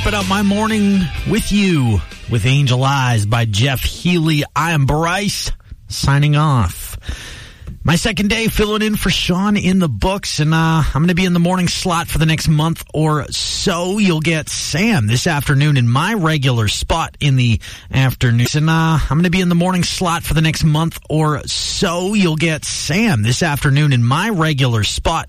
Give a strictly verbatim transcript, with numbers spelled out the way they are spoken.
Wrapping up my morning with you with Angel Eyes by Jeff Healy. I am Bryce, signing off. My second day filling in for Sean in the books, and uh, I'm going to be in the morning slot for the next month or so. You'll get Sam this afternoon in my regular spot in the afternoon. And uh, I'm going to be in the morning slot for the next month or so. You'll get Sam this afternoon in my regular spot